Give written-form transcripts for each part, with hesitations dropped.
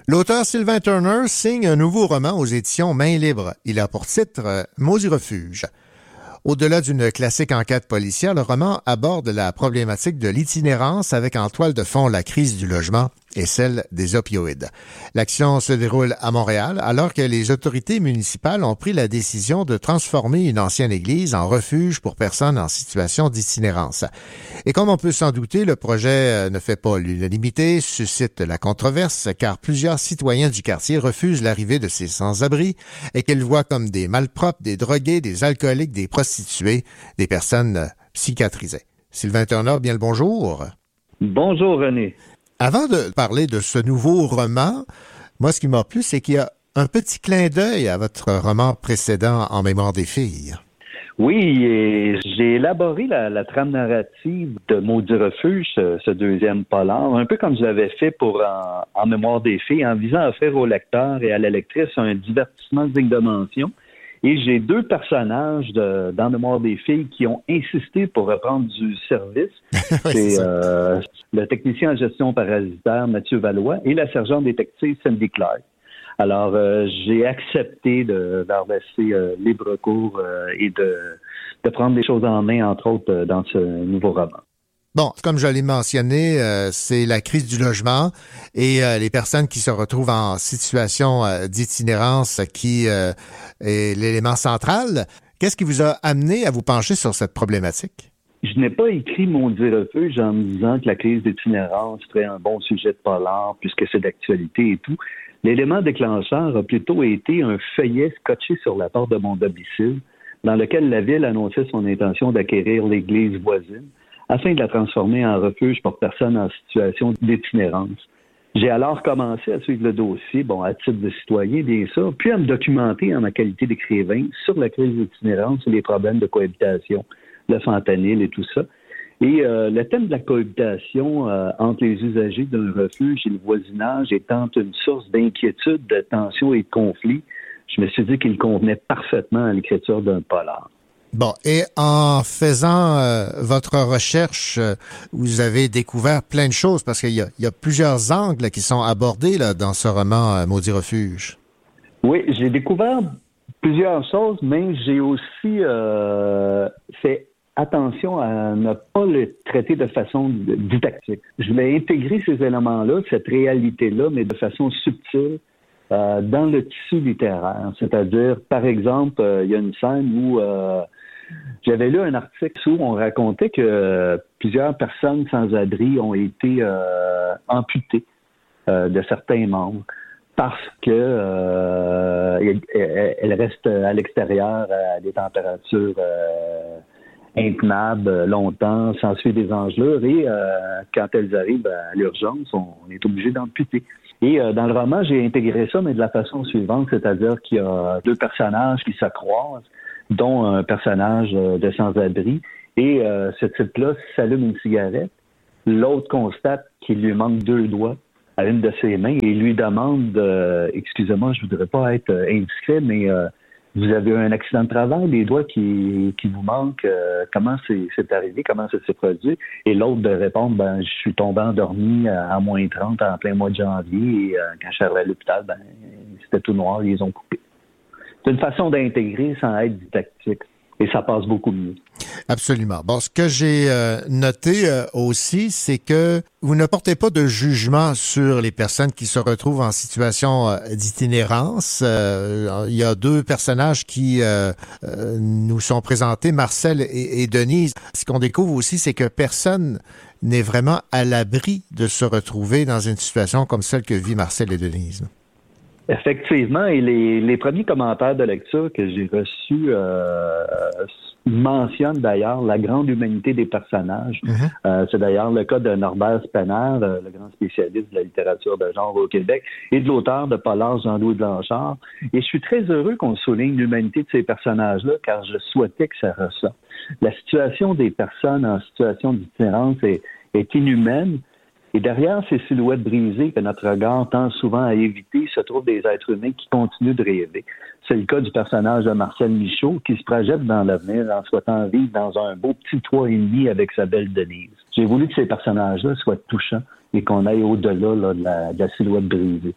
L'auteur Sylvain Turner signe un nouveau roman aux éditions Main Libre. Il a pour titre Maudit refuge. Au-delà d'une classique enquête policière, le roman aborde la problématique de l'itinérance avec en toile de fond la crise du logement et celle des opioïdes. L'action se déroule à Montréal alors que les autorités municipales ont pris la décision de transformer une ancienne église en refuge pour personnes en situation d'itinérance. Et comme on peut s'en douter, le projet ne fait pas l'unanimité, suscite la controverse car plusieurs citoyens du quartier refusent l'arrivée de ces sans-abri et qu'ils voient comme des malpropres, des drogués, des alcooliques, des prostituées, des personnes psychiatrisées. Sylvain Turner, bien le bonjour. Bonjour René. Avant de parler de ce nouveau roman, moi, ce qui m'a plu, c'est qu'il y a un petit clin d'œil à votre roman précédent En mémoire des filles. Oui, et j'ai élaboré la trame narrative de Maudit refuge, ce deuxième polar, un peu comme je l'avais fait pour en mémoire des filles, en visant à offrir au lecteur et à la lectrice un divertissement digne de mention. Et j'ai deux personnages dans mémoire des filles qui ont insisté pour reprendre du service. Oui, c'est le technicien en gestion parasitaire Mathieu Valois et la sergente détective Cindy Clark. Alors, j'ai accepté d'en laisser libre cours et de prendre les choses en main, entre autres, dans ce nouveau roman. Bon, comme je l'ai mentionné, c'est la crise du logement et les personnes qui se retrouvent en situation d'itinérance qui est l'élément central. Qu'est-ce qui vous a amené à vous pencher sur cette problématique? Je n'ai pas écrit Maudit refuge en me disant que la crise d'itinérance serait un bon sujet de polar puisque c'est d'actualité et tout. L'élément déclencheur a plutôt été un feuillet scotché sur la porte de mon domicile dans lequel la ville annonçait son intention d'acquérir l'église voisine afin de la transformer en refuge pour personnes en situation d'itinérance. J'ai alors commencé à suivre le dossier, à titre de citoyen, bien sûr, puis à me documenter en ma qualité d'écrivain sur la crise d'itinérance et les problèmes de cohabitation, le fentanyl et tout ça. Et le thème de la cohabitation entre les usagers d'un refuge et le voisinage étant une source d'inquiétude, de tension et de conflit, je me suis dit qu'il convenait parfaitement à l'écriture d'un polar. Bon, et en faisant votre recherche, vous avez découvert plein de choses parce qu'il y a plusieurs angles qui sont abordés là, dans ce roman Maudit refuge. Oui, j'ai découvert plusieurs choses, mais j'ai aussi fait attention à ne pas le traiter de façon didactique. Je voulais intégrer ces éléments-là, cette réalité-là, mais de façon subtile dans le tissu littéraire. C'est-à-dire, par exemple, il y a une scène où j'avais lu un article où on racontait que plusieurs personnes sans-abri ont été amputées de certains membres parce que elles restent à l'extérieur à des températures intenables longtemps, s'ensuit des engelures et quand elles arrivent à l'urgence, on est obligé d'amputer. Et dans le roman, j'ai intégré ça, mais de la façon suivante, c'est-à-dire qu'il y a deux personnages qui se croisent, dont un personnage de sans-abri. Et ce type-là s'allume une cigarette. L'autre constate qu'il lui manque deux doigts à une de ses mains et lui demande excusez-moi, je voudrais pas être indiscret, mais vous avez eu un accident de travail, des doigts qui vous manquent, comment c'est arrivé, comment ça s'est produit? Et l'autre de répondre, je suis tombé endormi à moins 30 en plein mois de janvier et quand je suis arrivé à l'hôpital, c'était tout noir, ils les ont coupé. C'est une façon d'intégrer sans être didactique. Et ça passe beaucoup mieux. Absolument. Bon, ce que j'ai noté aussi, c'est que vous ne portez pas de jugement sur les personnes qui se retrouvent en situation d'itinérance. Il y a deux personnages qui nous sont présentés, Marcel et Denise. Ce qu'on découvre aussi, c'est que personne n'est vraiment à l'abri de se retrouver dans une situation comme celle que vit Marcel et Denise. Effectivement, et les premiers commentaires de lecture que j'ai reçus mentionnent d'ailleurs la grande humanité des personnages. Mm-hmm. C'est d'ailleurs le cas de Norbert Spenner, le grand spécialiste de la littérature de genre au Québec, et de l'auteur de Polar, Jean-Louis Blanchard. Et je suis très heureux qu'on souligne l'humanité de ces personnages-là, car je souhaitais que ça ressorte. La situation des personnes en situation d'itinérance est inhumaine. Et derrière ces silhouettes brisées que notre regard tend souvent à éviter, se trouvent des êtres humains qui continuent de rêver. C'est le cas du personnage de Marcel Michaud qui se projette dans l'avenir en souhaitant vivre dans un beau petit toit et demi avec sa belle Denise. J'ai voulu que ces personnages-là soient touchants et qu'on aille au-delà de la silhouette brisée.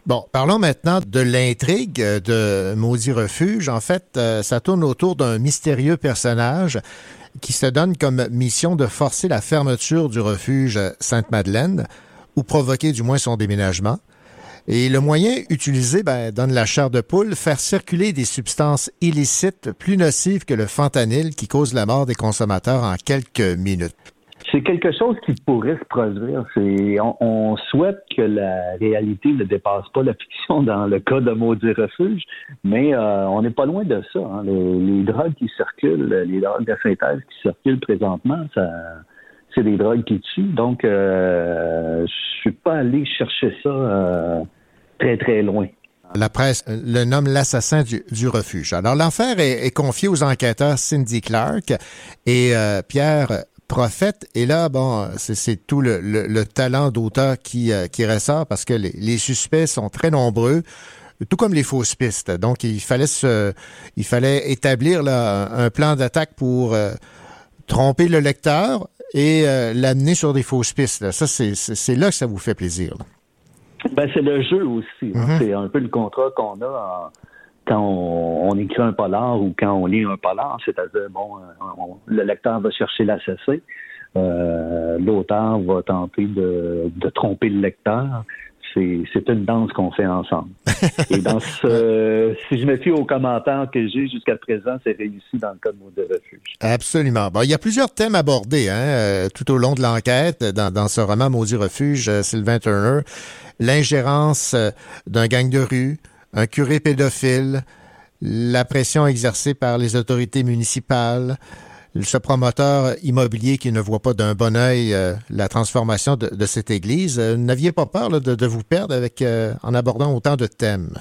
Bon, parlons maintenant de l'intrigue de Maudit Refuge. En fait, ça tourne autour d'un mystérieux personnage qui se donne comme mission de forcer la fermeture du refuge Sainte-Madeleine, ou provoquer du moins son déménagement. Et le moyen utilisé donne la chair de poule, faire circuler des substances illicites plus nocives que le fentanyl qui cause la mort des consommateurs en quelques minutes. C'est quelque chose qui pourrait se produire. On souhaite que la réalité ne dépasse pas la fiction dans le cas de Maudit Refuge, mais on n'est pas loin de ça. Hein. Les drogues qui circulent, les drogues de synthèse qui circulent présentement, c'est des drogues qui tuent. Donc, je suis pas allé chercher ça très, très loin. La presse le nomme l'assassin du refuge. Alors, l'affaire est confiée aux enquêteurs Cindy Clark et Pierre Prophète. Et là, bon, c'est tout le talent d'auteur qui ressort parce que les suspects sont très nombreux, tout comme les fausses pistes. Donc, il fallait établir là, un plan d'attaque pour tromper le lecteur et l'amener sur des fausses pistes. Là. Ça, c'est là que ça vous fait plaisir. Là. C'est le jeu aussi. Hein. C'est un peu le contrat qu'on a quand on écrit un polar ou quand on lit un polar, c'est-à-dire, le lecteur va chercher l'assassin, l'auteur va tenter de tromper le lecteur. C'est une danse qu'on fait ensemble. Et si je me fie aux commentaires que j'ai jusqu'à présent, c'est réussi dans le cas de Maudit Refuge. Absolument. Bon, il y a plusieurs thèmes abordés tout au long de l'enquête dans ce roman Maudit Refuge, Sylvain Turner. L'ingérence d'un gang de rue, un curé pédophile, la pression exercée par les autorités municipales, ce promoteur immobilier qui ne voit pas d'un bon œil la transformation de cette église. N'aviez pas peur là, de vous perdre en abordant autant de thèmes?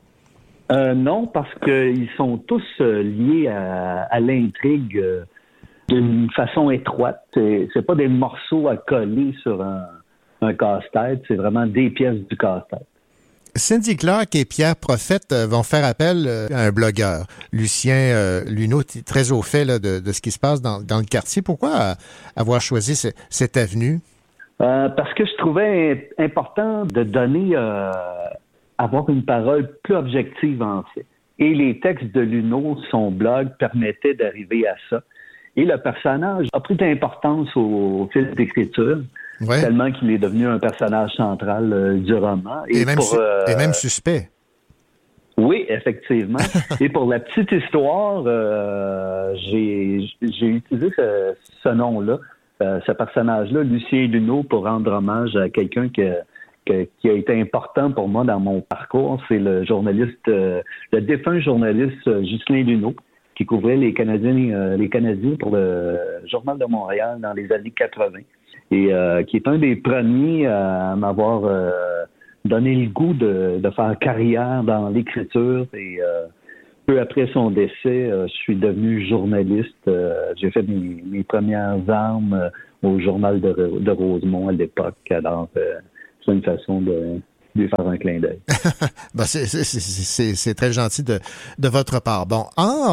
Non, parce qu'ils sont tous liés à l'intrigue d'une façon étroite. C'est pas des morceaux à coller sur un casse-tête, c'est vraiment des pièces du casse-tête. Cindy Clark et Pierre Prophète vont faire appel à un blogueur, Lucien Luneau, très au fait là, de ce qui se passe dans le quartier. Pourquoi avoir choisi cette avenue? Parce que je trouvais important de donner, avoir une parole plus objective en fait. Et les textes de Luneau, son blog, permettaient d'arriver à ça. Et le personnage a pris d'importance au fil d'écriture. Ouais. Tellement qu'il est devenu un personnage central du roman. Et même suspect. Oui, effectivement. Et pour la petite histoire, j'ai utilisé ce nom-là, ce personnage-là, Lucien Luneau, pour rendre hommage à quelqu'un qui a été important pour moi dans mon parcours. C'est le défunt journaliste Ghislain Luneau, qui couvrait les Canadiens pour le Journal de Montréal dans les années 80. Et qui est un des premiers à m'avoir donné le goût de faire carrière dans l'écriture. Et peu après son décès, je suis devenu journaliste. J'ai fait mes premières armes au Journal de Rosemont à l'époque. Alors, c'est une façon de lui faire un clin d'œil. C'est très gentil de votre part. Bon,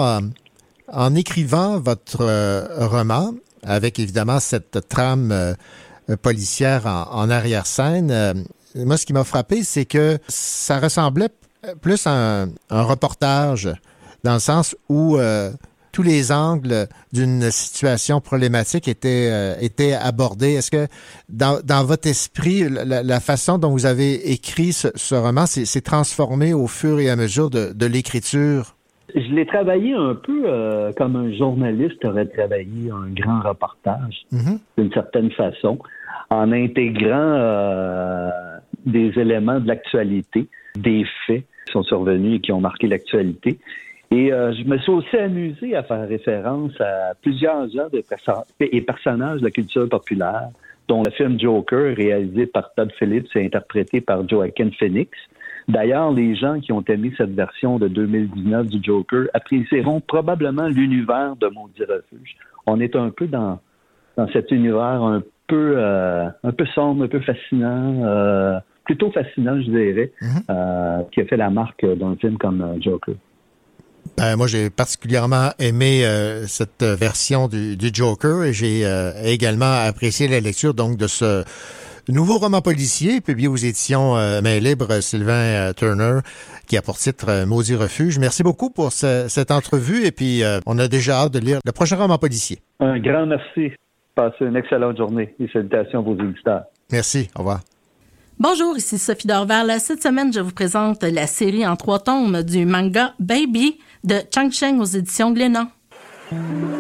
en écrivant votre roman, avec évidemment cette trame policière en arrière-scène, moi, ce qui m'a frappé, c'est que ça ressemblait plus à un reportage, dans le sens où tous les angles d'une situation problématique étaient abordés. Est-ce que dans votre esprit, la façon dont vous avez écrit ce roman s'est transformée au fur et à mesure de l'écriture? Je l'ai travaillé un peu comme un journaliste aurait travaillé un grand reportage, d'une certaine façon, en intégrant des éléments de l'actualité, des faits qui sont survenus et qui ont marqué l'actualité. Et je me suis aussi amusé à faire référence à plusieurs œuvres et personnages de la culture populaire, dont le film Joker, réalisé par Todd Phillips et interprété par Joaquin Phoenix. D'ailleurs, les gens qui ont aimé cette version de 2019 du Joker apprécieront probablement l'univers de Maudit Refuge. On est un peu dans cet univers un peu sombre, un peu fascinant, plutôt fascinant, je dirais, qui a fait la marque d'un film comme Joker. Moi, j'ai particulièrement aimé cette version du Joker et j'ai également apprécié la lecture donc de ce nouveau roman policier publié aux éditions Main Libre, Sylvain Turner, qui a pour titre Maudit refuge. Merci beaucoup pour cette entrevue et puis on a déjà hâte de lire le prochain roman policier. Un grand merci. Passez une excellente journée et salutations à vos auditeurs. Merci. Au revoir. Bonjour, ici Sophie Dorval. Cette semaine, je vous présente la série en 3 tomes du manga Baby de Chang Cheng aux éditions Glénat.